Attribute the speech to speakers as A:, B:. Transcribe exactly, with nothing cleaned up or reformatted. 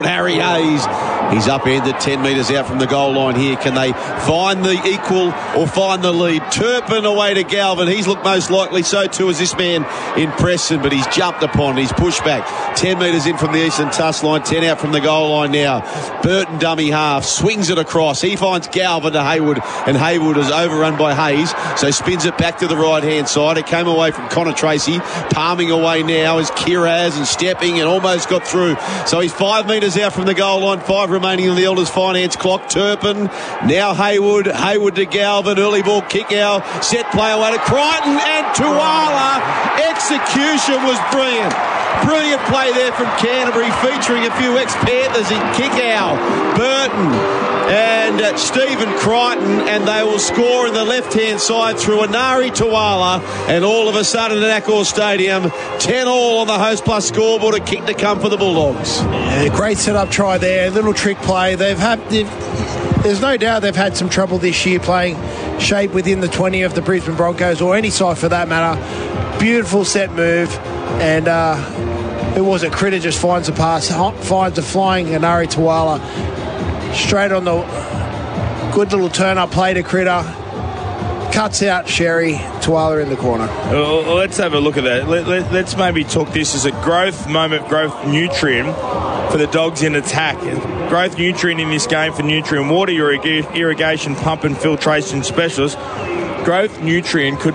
A: Harry Hayes, he's upended ten metres out from the goal line here. Can they find the equal or find the lead? Turpin away to Galvin. He's looked most likely, so too as this man in Preston, but he's jumped upon. He's pushed back. ten metres in from the eastern tuss line, ten out from the goal line now. Burton dummy half, swings it across. He finds Galvin to Hayward, and Hayward is overrun by Hayes, so spins it back to the right-hand side. It came away from Connor Tracy. Palming away now is Kiraz and stepping and almost got through. So he's five metres out from the goal line, five remaining on the Elders finance clock. Turpin, now Hayward, Hayward to Galvin, early ball kick out, set play away to Crichton and Tuala. Execution was brilliant. Brilliant play there from Canterbury, featuring a few ex-Panthers in kick out. Burton and uh, Stephen Crichton, and they will score in the left-hand side through Anari Tuala, and all of a sudden at Accor Stadium, ten all on the Host Plus scoreboard, a kick to come for the Bulldogs.
B: Yeah, great set-up try there, little trick play. They've had, they've, there's no doubt they've had some trouble this year playing shape within the twenty of the Brisbane Broncos, or any side for that matter. Beautiful set move, and uh, who was it? Critter just finds a pass, finds a flying Anari Tuala straight on the good little turn-up play to Critter. Cuts out Sherry, Tuala in the corner.
C: Well, let's have a look at that. Let, let, let's maybe talk this as a growth moment, growth nutrient for the Dogs in attack. Growth nutrient in this game for Nutrient Water, your irrigation pump and filtration specialist. Growth nutrient could